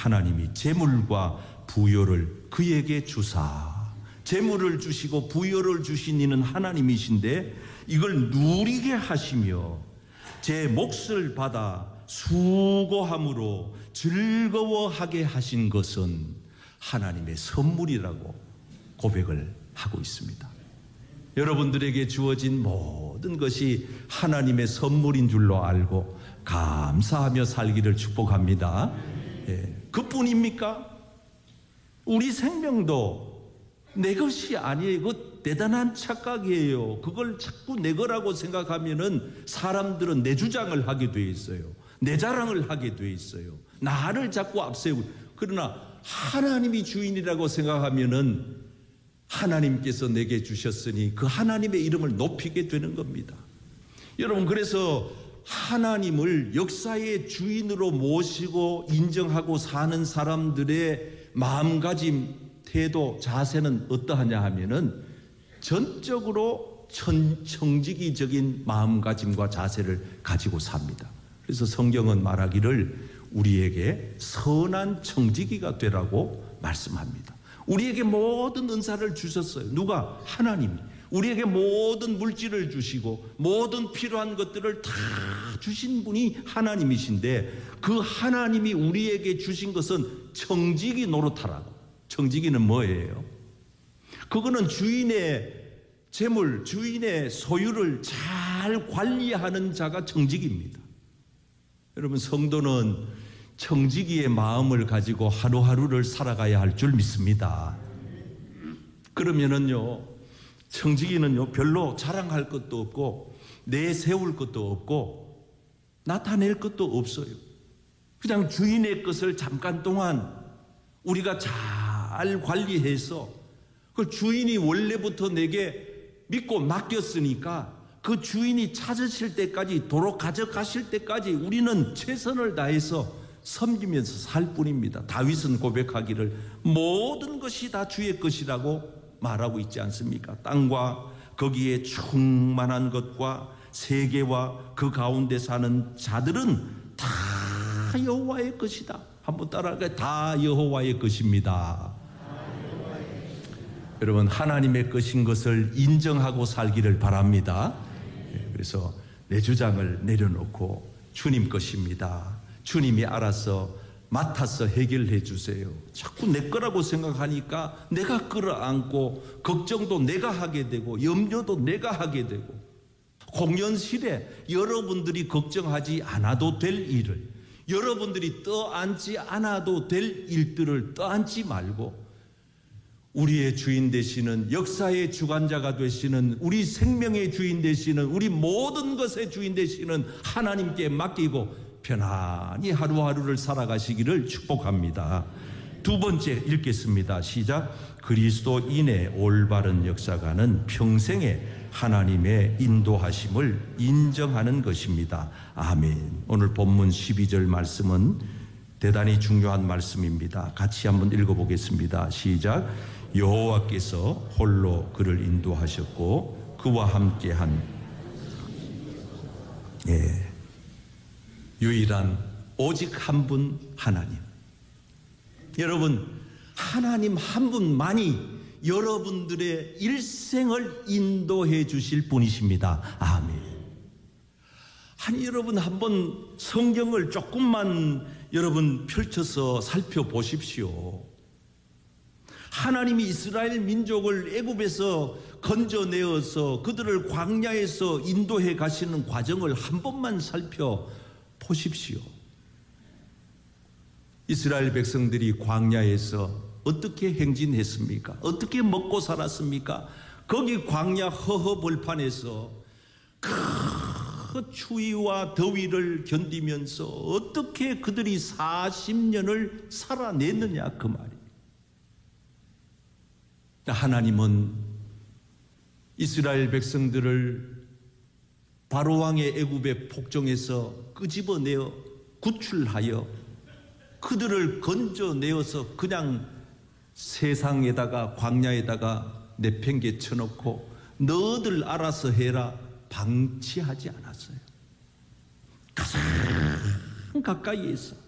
하나님이 재물과 부요를 그에게 주사, 재물을 주시고 부요를 주신 이는 하나님이신데 이걸 누리게 하시며 제 몫을 받아 수고함으로 즐거워하게 하신 것은 하나님의 선물이라고 고백을 하고 있습니다. 여러분들에게 주어진 모든 것이 하나님의 선물인 줄로 알고 감사하며 살기를 축복합니다. 그뿐입니까? 우리 생명도 내 것이 아니에요. 그거 대단한 착각이에요. 그걸 자꾸 내 거라고 생각하면은 사람들은 내 주장을 하게 돼 있어요. 내 자랑을 하게 돼 있어요. 나를 자꾸 앞세우고. 그러나 하나님이 주인이라고 생각하면은 하나님께서 내게 주셨으니 그 하나님의 이름을 높이게 되는 겁니다. 여러분, 그래서 하나님을 역사의 주인으로 모시고 인정하고 사는 사람들의 마음가짐, 태도, 자세는 어떠하냐 하면은 전적으로 청지기적인 마음가짐과 자세를 가지고 삽니다. 그래서 성경은 말하기를 우리에게 선한 청지기가 되라고 말씀합니다. 우리에게 모든 은사를 주셨어요. 누가? 하나님이. 우리에게 모든 물질을 주시고 모든 필요한 것들을 다 주신 분이 하나님이신데 그 하나님이 우리에게 주신 것은 청지기 노릇하라고. 청지기는 뭐예요? 그거는 주인의 재물, 주인의 소유를 잘 관리하는 자가 청지기입니다. 여러분, 성도는 청지기의 마음을 가지고 하루하루를 살아가야 할 줄 믿습니다. 그러면은요, 청지기는요, 별로 자랑할 것도 없고 내세울 것도 없고 나타낼 것도 없어요. 그냥 주인의 것을 잠깐 동안 우리가 잘 관리해서 그 주인이 원래부터 내게 믿고 맡겼으니까 그 주인이 찾으실 때까지, 도로 가져가실 때까지 우리는 최선을 다해서 섬기면서 살 뿐입니다. 다윗은 고백하기를 모든 것이 다 주의 것이라고 말하고 있지 않습니까? 땅과 거기에 충만한 것과 세계와 그 가운데 사는 자들은 다 여호와의 것이다. 한번 따라할까요? 다 여호와의 것입니다. 여러분, 하나님의 것인 것을 인정하고 살기를 바랍니다. 그래서 내 주장을 내려놓고 주님 것입니다. 주님이 알아서 맡아서 해결해 주세요. 자꾸 내 거라고 생각하니까 내가 끌어안고 걱정도 내가 하게 되고 염려도 내가 하게 되고, 공연실에 여러분들이 걱정하지 않아도 될 일을, 여러분들이 떠안지 않아도 될 일들을 떠안지 말고 우리의 주인 되시는, 역사의 주관자가 되시는, 우리 생명의 주인 되시는, 우리 모든 것의 주인 되시는 하나님께 맡기고 편안히 하루하루를 살아가시기를 축복합니다. 두 번째 읽겠습니다. 시작. 그리스도인의 올바른 역사관은 평생에 하나님의 인도하심을 인정하는 것입니다. 아멘. 오늘 본문 12절 말씀은 대단히 중요한 말씀입니다. 같이 한번 읽어보겠습니다. 시작. 여호와께서 홀로 그를 인도하셨고 그와 함께한 유일한 오직 한 분 하나님. 여러분, 하나님 한 분만이 여러분들의 일생을 인도해 주실 분이십니다. 아멘. 아니, 여러분 한번 성경을 조금만 여러분 펼쳐서 살펴보십시오. 하나님이 이스라엘 민족을 애굽에서 건져내어서 그들을 광야에서 인도해 가시는 과정을 한 번만 살펴보십시오. 이스라엘 백성들이 광야에서 어떻게 행진했습니까? 어떻게 먹고 살았습니까? 거기 광야 허허벌판에서 그 추위와 더위를 견디면서 어떻게 그들이 40년을 살아냈느냐, 그 말이에요. 하나님은 이스라엘 백성들을 바로왕의 애굽의 폭정에서 끄집어내어 구출하여 그들을 건져내어서 그냥 세상에다가 광야에다가 내팽개 쳐놓고 너들 알아서 해라 방치하지 않았어요. 가장 가까이에서